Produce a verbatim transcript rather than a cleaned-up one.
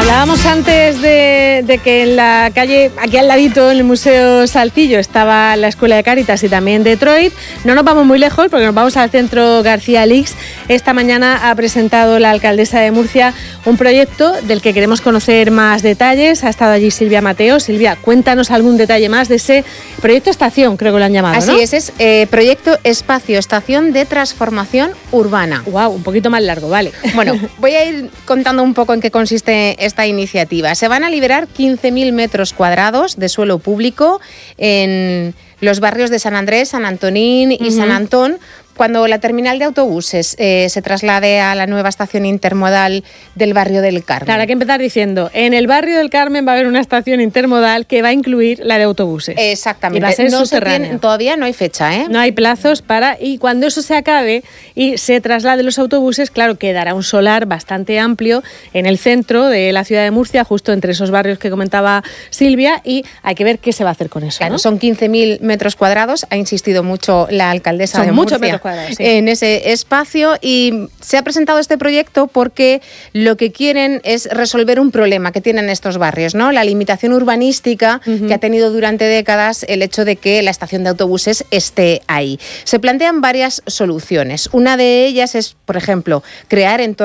Hablábamos antes de, de que en la calle, aquí al ladito, en el Museo Saltillo, estaba la Escuela de Cáritas y también Detroit. No nos vamos muy lejos porque nos vamos al Centro García Alix. Esta mañana ha presentado la alcaldesa de Murcia un proyecto del que queremos conocer más detalles. Ha estado allí Silvia Mateo. Silvia, cuéntanos algún detalle más de ese proyecto estación, creo que lo han llamado, Así ¿no? es, es eh, proyecto Espacio Estación de Transformación Urbana. Wow, un poquito más largo, vale. Bueno, voy a ir contando un poco en qué consiste esta iniciativa. Se van a liberar quince mil metros cuadrados de suelo público en los barrios de San Andrés, San Antonín y uh-huh. San Antón. Cuando la terminal de autobuses eh, se traslade a la nueva estación intermodal del barrio del Carmen. Claro, hay que empezar diciendo, en el barrio del Carmen va a haber una estación intermodal que va a incluir la de autobuses. Exactamente. Y va a ser no subterránea. Tiene, todavía no hay fecha, ¿eh? No hay plazos para... Y cuando eso se acabe y se traslade los autobuses, claro, quedará un solar bastante amplio en el centro de la ciudad de Murcia, justo entre esos barrios que comentaba Silvia, y hay que ver qué se va a hacer con eso, Claro, ¿no? Son quince mil metros cuadrados, ha insistido mucho la alcaldesa son de muchos Murcia. Metros Cuadrados, sí. En ese espacio, y se ha presentado este proyecto porque lo que quieren es resolver un problema que tienen estos barrios, ¿no? La limitación urbanística uh-huh. que ha tenido durante décadas el hecho de que la estación de autobuses esté ahí. Se plantean varias soluciones. Una de ellas es, por ejemplo, crear entornos